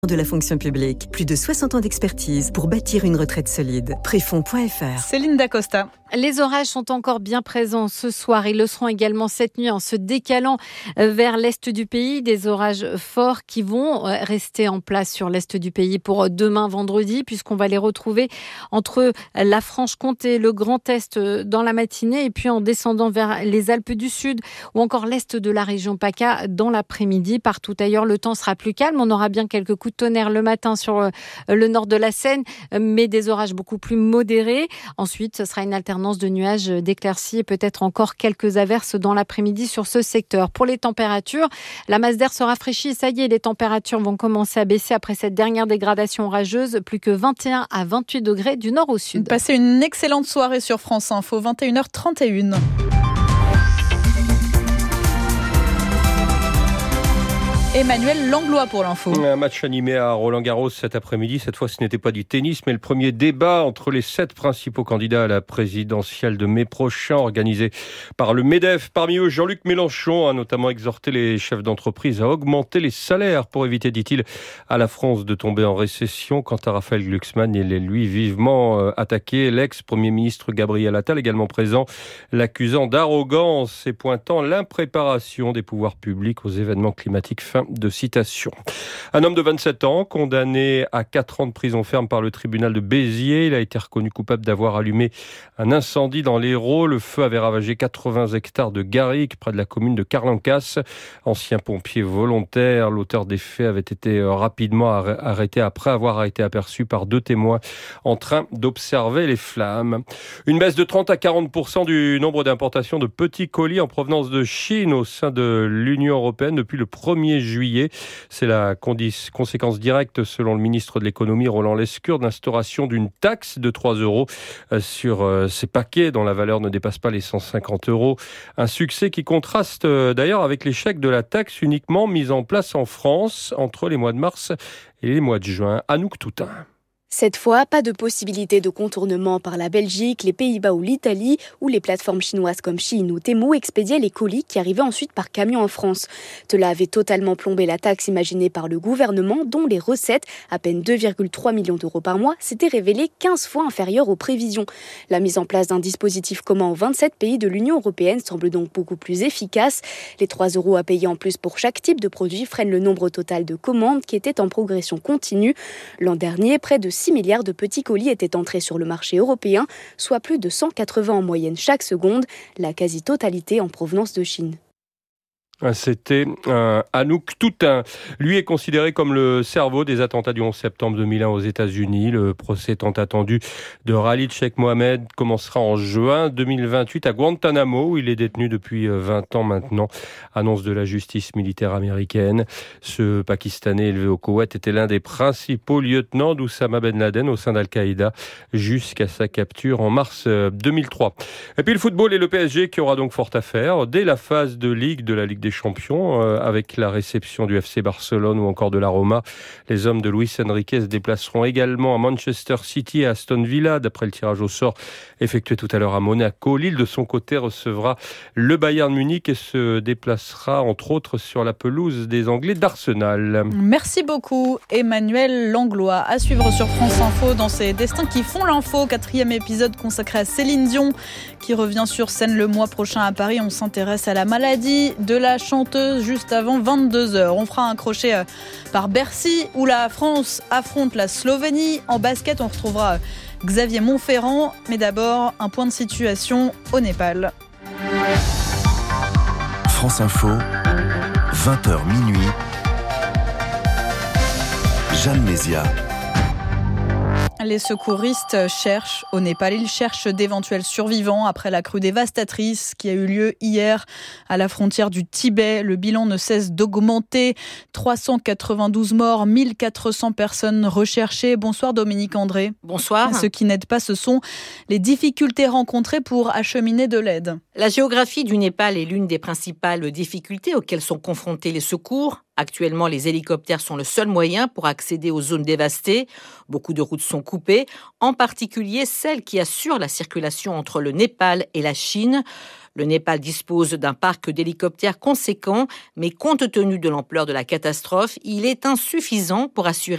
de la fonction publique. Plus de 60 ans d'expertise pour bâtir une retraite solide. Préfonds.fr. Céline Dacosta. Les orages sont encore bien présents ce soir. Ils le seront également cette nuit en se décalant vers l'est du pays. Des orages forts qui vont rester en place sur l'est du pays pour demain vendredi, puisqu'on va les retrouver entre la Franche-Comté, le Grand Est dans la matinée, et puis en descendant vers les Alpes du Sud ou encore l'est de la région PACA dans l'après-midi. Partout ailleurs, le temps sera plus calme. On aura bien quelques coups de tonnerre le matin sur le nord de la Seine, mais des orages beaucoup plus modérés. Ensuite, ce sera une alternance de nuages, d'éclaircies et peut-être encore quelques averses dans l'après-midi sur ce secteur. Pour les températures, la masse d'air se rafraîchit. Ça y est, les températures vont commencer à baisser après cette dernière dégradation orageuse. Plus que 21 à 28 degrés du nord au sud. Passez une excellente soirée sur France Info, 21h31. Emmanuel Langlois pour l'info. Un match animé à Roland-Garros cet après-midi. Cette fois, ce n'était pas du tennis, mais le premier débat entre les 7 principaux candidats à la présidentielle de mai prochain, organisé par le MEDEF. Parmi eux, Jean-Luc Mélenchon a notamment exhorté les chefs d'entreprise à augmenter les salaires pour éviter, dit-il, à la France de tomber en récession. Quant à Raphaël Glucksmann, il est lui vivement attaqué. L'ex-premier ministre Gabriel Attal, également présent, l'accusant d'arrogance et pointant l'impréparation des pouvoirs publics aux événements climatiques. Fin de citation. Un homme de 27 ans, condamné à 4 ans de prison ferme par le tribunal de Béziers. Il a été reconnu coupable d'avoir allumé un incendie dans l'Hérault. Le feu avait ravagé 80 hectares de garrigues près de la commune de Carlancas. Ancien pompier volontaire, l'auteur des faits avait été rapidement arrêté après avoir été aperçu par 2 témoins en train d'observer les flammes. Une baisse de 30 à 40% du nombre d'importations de petits colis en provenance de Chine au sein de l'Union européenne depuis le 1er juillet. C'est la conséquence directe, selon le ministre de l'économie Roland Lescure, d'instauration d'une taxe de 3 € sur ces paquets dont la valeur ne dépasse pas les 150 €. Un succès qui contraste d'ailleurs avec l'échec de la taxe uniquement mise en place en France entre les mois de mars et les mois de juin. Anouk Toutain. Cette fois, pas de possibilité de contournement par la Belgique, les Pays-Bas ou l'Italie, où les plateformes chinoises comme Shein ou Temu expédiaient les colis qui arrivaient ensuite par camion en France. Cela avait totalement plombé la taxe imaginée par le gouvernement, dont les recettes, à peine 2,3 millions d'euros par mois, s'étaient révélées 15 fois inférieures aux prévisions. La mise en place d'un dispositif commun aux 27 pays de l'Union européenne semble donc beaucoup plus efficace. Les 3 € à payer en plus pour chaque type de produit freinent le nombre total de commandes qui était en progression continue. L'an dernier, près de 6 milliards de petits colis étaient entrés sur le marché européen, soit plus de 180 en moyenne chaque seconde, la quasi-totalité en provenance de Chine. C'était Anouk Toutain. Lui est considéré comme le cerveau des attentats du 11 septembre 2001 aux États-Unis. Le procès tant attendu de Khalid Sheikh Mohammed commencera en juin 2028 à Guantanamo, où il est détenu depuis 20 ans maintenant. Annonce de la justice militaire américaine. Ce Pakistanais élevé au Koweït était l'un des principaux lieutenants d'Oussama Ben Laden au sein d'Al-Qaïda jusqu'à sa capture en mars 2003. Et puis le football et le PSG qui aura donc fort à faire dès la phase de Ligue de la Ligue des Champions, avec la réception du FC Barcelone ou encore de la Roma. Les hommes de Luis Enrique se déplaceront également à Manchester City et à Aston Villa, d'après le tirage au sort effectué tout à l'heure à Monaco. Lille, de son côté, recevra le Bayern Munich et se déplacera, entre autres, sur la pelouse des Anglais d'Arsenal. Merci beaucoup, Emmanuel Langlois. À suivre sur France Info dans ces destins qui font l'info. 4e épisode consacré à Céline Dion, qui revient sur scène le mois prochain à Paris. On s'intéresse à la maladie de la chanteuse juste avant 22h. On fera un crochet par Bercy où la France affronte la Slovénie. En basket, on retrouvera Xavier Montferrand. Mais d'abord, un point de situation au Népal. France Info, 20h minuit. Jeanne Mézia. Les secouristes cherchent au Népal, ils cherchent d'éventuels survivants après la crue dévastatrice qui a eu lieu hier à la frontière du Tibet. Le bilan ne cesse d'augmenter. 392 morts, 1400 personnes recherchées. Bonsoir Dominique André. Bonsoir. Ce qui n'aide pas, ce sont les difficultés rencontrées pour acheminer de l'aide. La géographie du Népal est l'une des principales difficultés auxquelles sont confrontés les secours. Actuellement, les hélicoptères sont le seul moyen pour accéder aux zones dévastées. Beaucoup de routes sont coupées, en particulier celles qui assurent la circulation entre le Népal et la Chine. Le Népal dispose d'un parc d'hélicoptères conséquent, mais compte tenu de l'ampleur de la catastrophe, il est insuffisant pour assurer